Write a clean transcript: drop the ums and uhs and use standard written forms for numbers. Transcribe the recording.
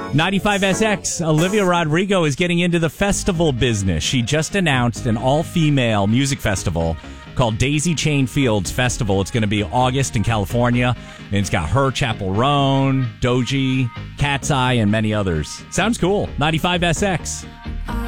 95SX, Olivia Rodrigo is getting into the festival business. She just announced an all-female music festival called Daisy Chain Fields Festival. It's going to be August in California, and it's got her, Chappell Roan, Doji, Cat's Eye, and many others. Sounds cool. 95SX.